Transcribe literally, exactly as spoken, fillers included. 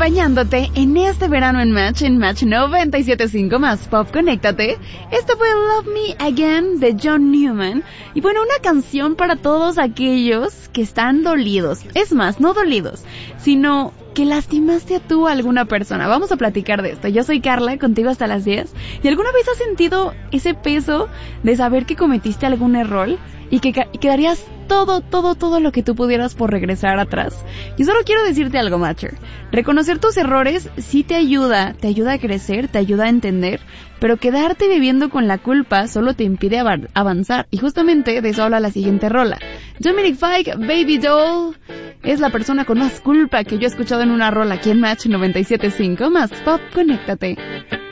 acompañándote en este verano en Match, en Match noventa y siete punto cinco más Pop, conéctate. Esto fue Love Me Again de John Newman. Y bueno, una canción para todos aquellos que están dolidos. Es más, no dolidos, sino que lastimaste a tú a alguna persona. Vamos a platicar de esto. Yo soy Carla, contigo hasta las diez. ¿Y alguna vez has sentido ese peso de saber que cometiste algún error y que, y que darías todo, todo, todo lo que tú pudieras por regresar atrás? Yo solo quiero decirte algo, Matcher. Reconocer tus errores sí te ayuda, te ayuda a crecer, te ayuda a entender, pero quedarte viviendo con la culpa solo te impide av- avanzar. Y justamente de eso habla la siguiente rola. Dominic Fike, Baby Doll, es la persona con más culpa que yo he escuchado en una rola aquí en Match noventa y siete punto cinco más Pop, conéctate.